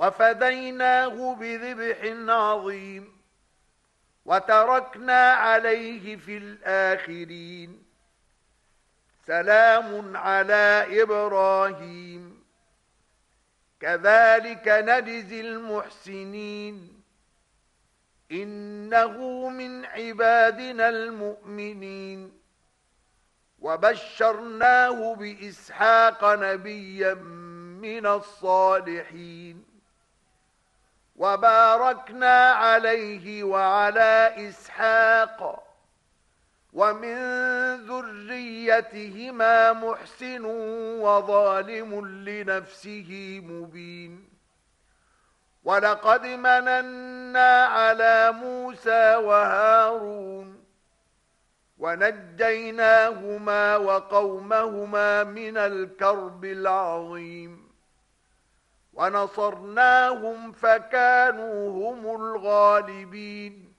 وفديناه بذبح عظيم وتركنا عليه في الآخرين سلام على إبراهيم كذلك نجزي المحسنين إنه من عبادنا المؤمنين وبشرناه بإسحاق نبيا من الصالحين وباركنا عليه وعلى إسحاق ومن ذريتهما محسن وظالم لنفسه مبين ولقد مننا على موسى وهارون ونجيناهما وقومهما من الكرب العظيم ونصرناهم فكانوا هم الغالبين